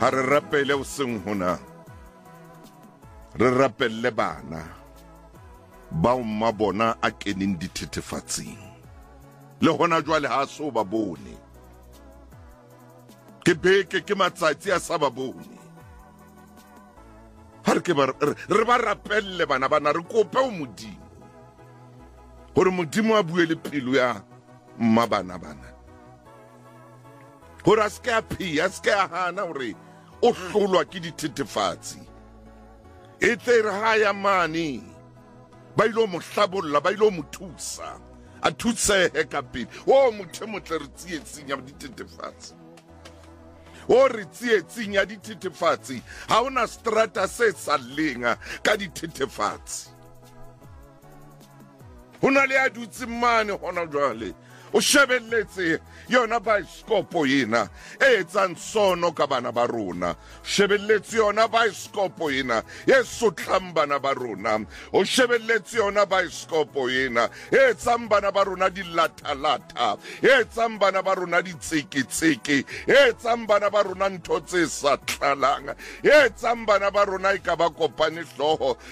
ha re rapele o seng hona re rapelle bana ba umma bona a keneng dithethefatsing le hona jwale ha so ba bone ke beke ke matsatsi a sa ba bone ha re ba rapelle bana bana re kope o modimo hore modimo a bue le pelo ya mma bana hore a se ka phia a se ka hana hore o hlolwa ke dithethefatsi e tle re ha ya mane ba ilo mo hlabolla ba ilo mo thusa a thusehe ka pele o motho motle re tsietsing ya dithethefatsi o re tsietsing ya dithethefatsi ha ona strata se sa lenga ka dithethefatsi hona le a dutse mane hona jwale o shebelletse yona baeskopo yena e etsang sono ka bana ba rona shebelletse yona baeskopo yena e sotlang bana ba rona o shebelletse yona baeskopo yena e etsang bana ba rona dilatalata e etsang bana ba rona ditseketseke e etsang bana ba rona ntho tse sa tlalang e etsang bana ba rona e ka ba kopane hloho